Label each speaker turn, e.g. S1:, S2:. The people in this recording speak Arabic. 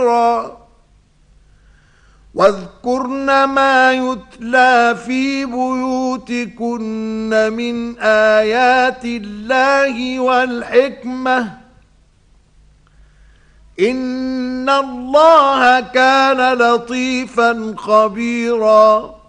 S1: واذكرن ما يتلى في بيوتكن من آيات الله والحكمة إن الله كان لطيفا خبيرا